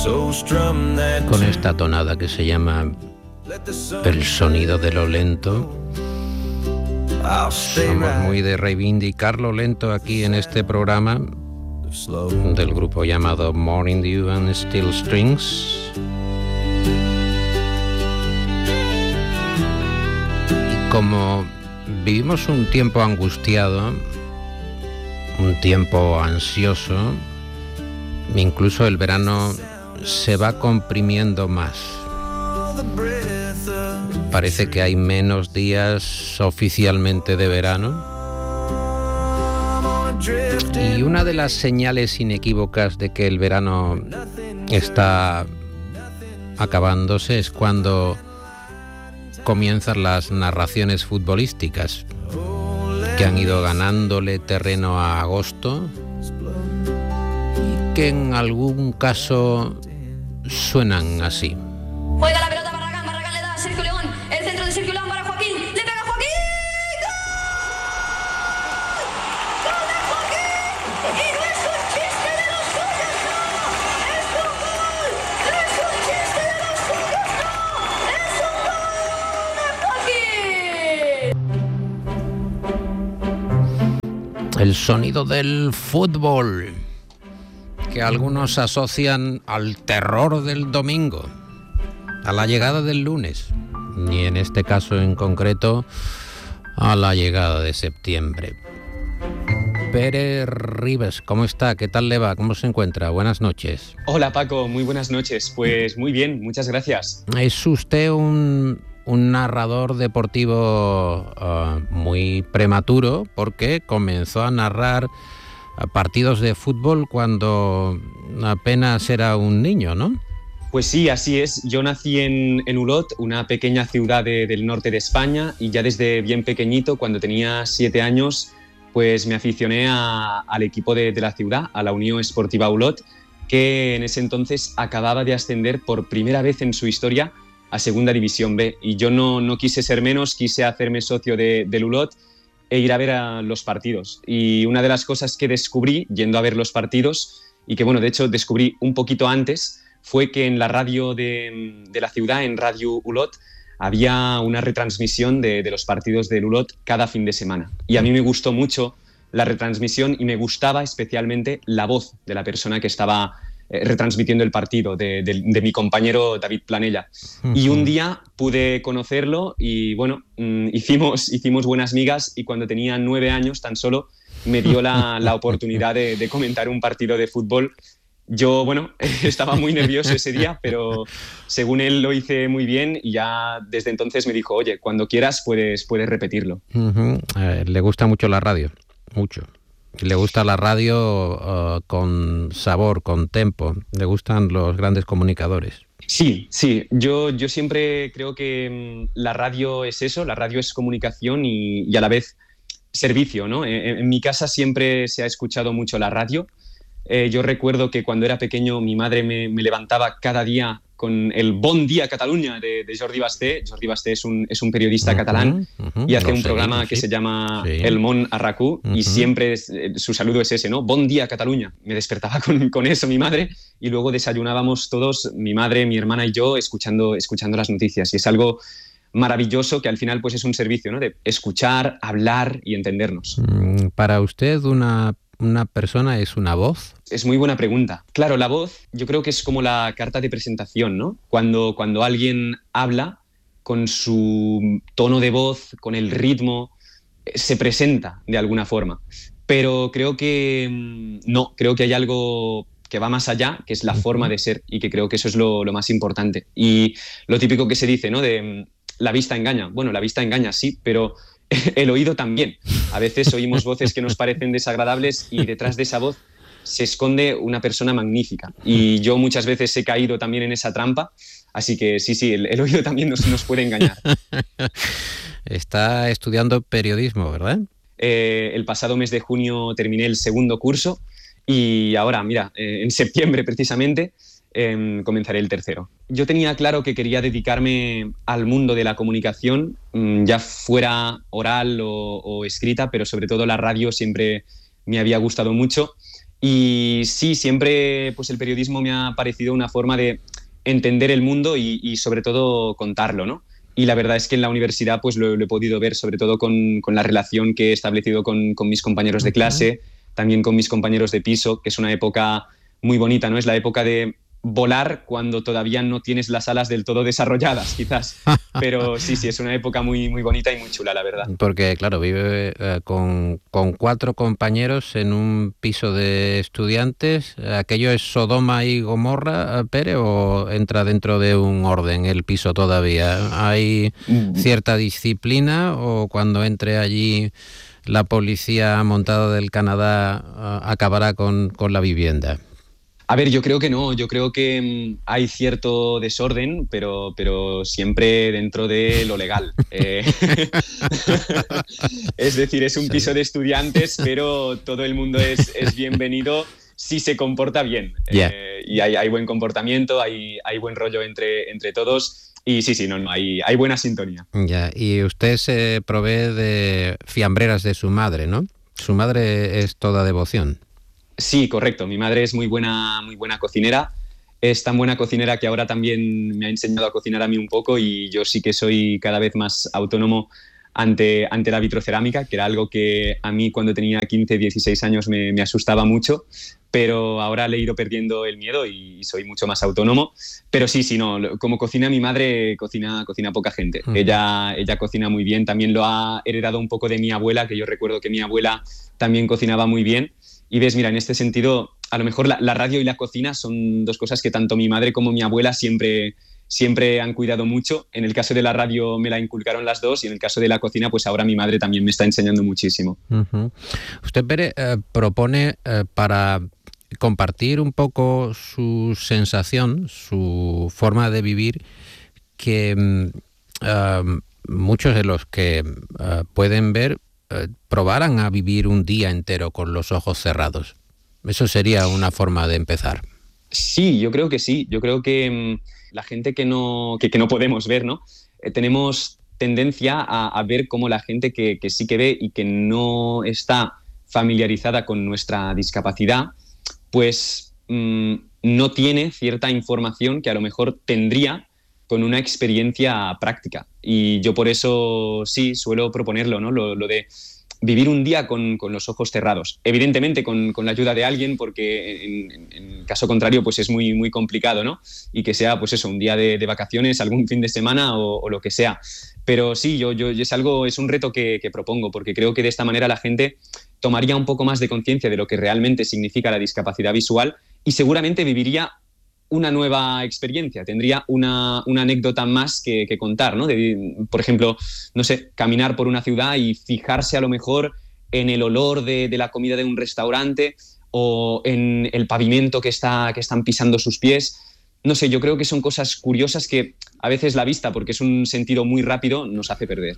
con esta tonada que se llama El sonido de lo lento. Somos muy de reivindicar lo lento aquí en este programa del grupo llamado Morning Dew and Steel Strings. Y como vivimos un tiempo angustiado, un tiempo ansioso, incluso el verano se va comprimiendo más. Parece que hay menos días oficialmente de verano. Y una de las señales inequívocas de que el verano está acabándose es cuando comienzan las narraciones futbolísticas, que han ido ganándole terreno a agosto y que en algún caso suenan así. Juega la pelota Barragán, Barragán le da a Sergio León, el centro de Sergio León para Joaquín, le pega Joaquín, ¡gol! ¡Gol de Joaquín! Y no es un chiste de los suyos, no, es un gol, no es un chiste de los suyos, no, es un gol de Joaquín. El sonido del fútbol, que algunos asocian al terror del domingo, a la llegada del lunes, y en este caso en concreto a la llegada de septiembre. Pere Ribes, ¿cómo está? ¿Qué tal le va? ¿Cómo se encuentra? Buenas noches. Hola Paco, muy buenas noches. Pues muy bien, muchas gracias. Es usted un narrador deportivo muy prematuro, porque comenzó a narrar partidos de fútbol cuando apenas era un niño, ¿no? Pues sí, así es. Yo nací en Olot, una pequeña ciudad del norte de España, y ya desde bien pequeñito, cuando tenía 7 años, pues me aficioné al equipo de la ciudad, a la Unió Esportiva Olot, que en ese entonces acababa de ascender por primera vez en su historia a Segunda División B. Y yo no quise ser menos, quise hacerme socio del Olot e ir a ver a los partidos. Y una de las cosas que descubrí yendo a ver los partidos, y que bueno, de hecho descubrí un poquito antes, fue que en la radio de la ciudad, en Radio Olot, había una retransmisión de los partidos del Olot cada fin de semana. Y a mí me gustó mucho la retransmisión y me gustaba especialmente la voz de la persona que estaba retransmitiendo el partido, de mi compañero David Planella. Uh-huh. Y un día pude conocerlo y bueno, hicimos buenas migas, y cuando tenía 9 años tan solo me dio la oportunidad de comentar un partido de fútbol. Yo, bueno, estaba muy nervioso ese día, pero según él lo hice muy bien, y ya desde entonces me dijo, oye, cuando quieras puedes repetirlo. Uh-huh. Le gusta mucho la radio, mucho. Le gusta la radio con sabor, con tempo. Le gustan los grandes comunicadores. Sí. Yo siempre creo que la radio es eso, la radio es comunicación y a la vez servicio, ¿no? En mi casa siempre se ha escuchado mucho la radio. Yo recuerdo que cuando era pequeño mi madre me levantaba cada día con el Bon Dia Catalunya de Jordi Basté. Jordi Basté es un periodista catalán y hace un programa que se llama El Món a RAC1 y siempre su saludo es ese, ¿no? Bon Dia Catalunya. Me despertaba con eso mi madre y luego desayunábamos todos, mi madre, mi hermana y yo, escuchando las noticias. Y es algo maravilloso que al final pues es un servicio, ¿no? De escuchar, hablar y entendernos. Para usted una persona es una voz. Es muy buena pregunta. Claro, la voz yo creo que es como la carta de presentación, ¿no? Cuando alguien habla con su tono de voz, con el ritmo, se presenta de alguna forma. Pero creo que no, creo que hay algo que va más allá, que es la forma de ser, y que creo que eso es lo más importante. Y lo típico que se dice, ¿no? De la vista engaña. Bueno, la vista engaña, sí, pero el oído también. A veces oímos voces que nos parecen desagradables y detrás de esa voz se esconde una persona magnífica. Y yo muchas veces he caído también en esa trampa, así que sí, el oído también nos puede engañar. Está estudiando periodismo, ¿verdad? El pasado mes de junio terminé el segundo curso y ahora, mira, en septiembre precisamente comenzaré el tercero. Yo tenía claro que quería dedicarme al mundo de la comunicación, ya fuera oral o escrita, pero sobre todo la radio siempre me había gustado mucho. Y sí, siempre pues el periodismo me ha parecido una forma de entender el mundo y sobre todo contarlo, ¿no? Y la verdad es que en la universidad pues lo he podido ver, sobre todo con la relación que he establecido con mis compañeros de Ujú. clase, también con mis compañeros de piso, que es una época muy bonita, ¿no? Es la época de volar cuando todavía no tienes las alas del todo desarrolladas, quizás. Pero sí, sí, es una época muy, muy bonita y muy chula, la verdad. Porque, claro, vive con 4 compañeros en un piso de estudiantes. ¿Aquello es Sodoma y Gomorra, Pere, o entra dentro de un orden el piso todavía? ¿Hay cierta disciplina o cuando entre allí la policía montada del Canadá acabará con la vivienda? A ver, yo creo que no, yo creo que hay cierto desorden, pero siempre dentro de lo legal. Es decir, es un Sí. piso de estudiantes, pero todo el mundo es bienvenido si se comporta bien. Ya. Y hay buen comportamiento, hay buen rollo entre todos. Y sí, sí, no, hay buena sintonía. Ya, y usted se provee de fiambreras de su madre, ¿no? Su madre es toda devoción. Sí, correcto. Mi madre es muy buena cocinera. Es tan buena cocinera que ahora también me ha enseñado a cocinar a mí un poco y yo sí que soy cada vez más autónomo ante la vitrocerámica, que era algo que a mí cuando tenía 15, 16 años me asustaba mucho, pero ahora le he ido perdiendo el miedo y soy mucho más autónomo. Pero sí, sí, no, como cocina mi madre, cocina poca gente. Ujú. Ella cocina muy bien, también lo ha heredado un poco de mi abuela, que yo recuerdo que mi abuela también cocinaba muy bien. Y ves, mira, en este sentido, a lo mejor la radio y la cocina son dos cosas que tanto mi madre como mi abuela siempre han cuidado mucho. En el caso de la radio me la inculcaron las dos y en el caso de la cocina, pues ahora mi madre también me está enseñando muchísimo. Ujú. Usted, Pere, propone para compartir un poco su sensación, su forma de vivir, que muchos de los que pueden ver probaran a vivir un día entero con los ojos cerrados. Eso sería una forma de empezar. Sí, yo creo que sí. Yo creo que la gente que no podemos ver, ¿no? Tenemos tendencia a ver cómo la gente que sí que ve y que no está familiarizada con nuestra discapacidad, pues no tiene cierta información que a lo mejor tendría con una experiencia práctica. Y yo por eso sí suelo proponerlo, ¿no? Lo de vivir un día con los ojos cerrados. Evidentemente con la ayuda de alguien, porque en caso contrario pues es muy, muy complicado, ¿no? Y que sea pues eso, un día de vacaciones, algún fin de semana o lo que sea. Pero sí, yo es un reto que propongo, porque creo que de esta manera la gente tomaría un poco más de conciencia de lo que realmente significa la discapacidad visual y seguramente viviría una nueva experiencia, tendría una anécdota más que contar, ¿no? Por ejemplo, no sé, caminar por una ciudad y fijarse a lo mejor en el olor de la comida de un restaurante o en el pavimento que están pisando sus pies. No sé, yo creo que son cosas curiosas que a veces la vista, porque es un sentido muy rápido, nos hace perder.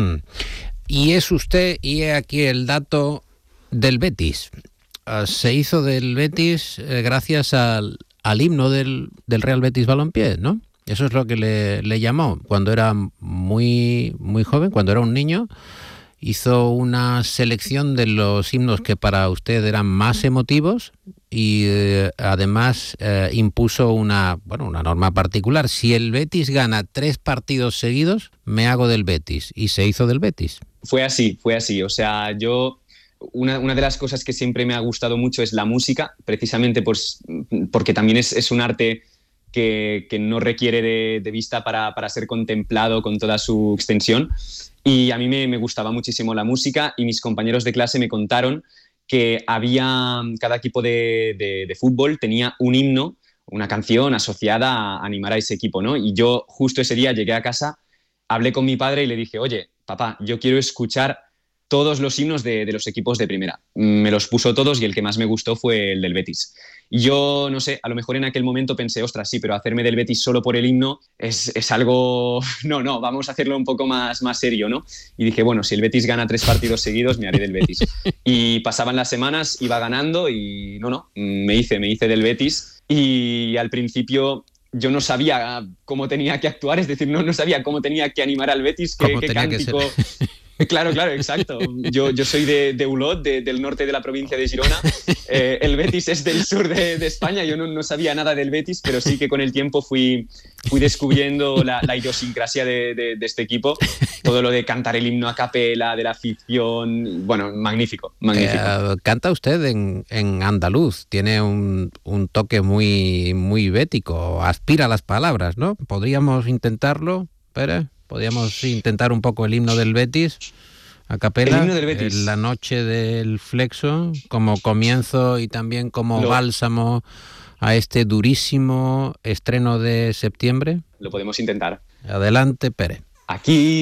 Y es usted, y he aquí el dato del Betis. Se hizo del Betis gracias al himno del Real Betis Balompié, ¿no? Eso es lo que le llamó cuando era muy, muy joven, cuando era un niño. Hizo una selección de los himnos que para usted eran más emotivos y además impuso una norma particular. Si el Betis gana 3 partidos seguidos, me hago del Betis. Y se hizo del Betis. Fue así. O sea, una de las cosas que siempre me ha gustado mucho es la música, precisamente pues, porque también es un arte que no requiere de vista para ser contemplado con toda su extensión. Y a mí me gustaba muchísimo la música y mis compañeros de clase me contaron que cada equipo de fútbol tenía un himno, una canción asociada a animar a ese equipo, ¿no? Y yo justo ese día llegué a casa, hablé con mi padre y le dije, oye, papá, yo quiero escuchar todos los himnos de los equipos de primera. Me los puso todos y el que más me gustó fue el del Betis. Y yo, no sé, a lo mejor en aquel momento pensé, ostras, sí, pero hacerme del Betis solo por el himno es algo... No, vamos a hacerlo un poco más serio, ¿no? Y dije, bueno, si el Betis gana 3 partidos seguidos, me haré del Betis. Y pasaban las semanas, iba ganando y me hice del Betis. Y al principio yo no sabía cómo tenía que actuar, es decir, no sabía cómo tenía que animar al Betis, qué cántico... Claro, exacto. Yo soy de Olot, del norte de la provincia de Girona. El Betis es del sur de España. Yo no sabía nada del Betis, pero sí que con el tiempo fui descubriendo la idiosincrasia de este equipo. Todo lo de cantar el himno a capela, de la afición. Bueno, magnífico. Canta usted en andaluz. Tiene un toque muy bético. Aspira a las palabras, ¿no? ¿Podríamos intentarlo, Pérez? ¿Podríamos intentar un poco el himno del Betis a capela? El himno del Betis. La noche del Flexo, como comienzo y también como bálsamo a este durísimo estreno de septiembre. Lo podemos intentar. Adelante, Pérez. Aquí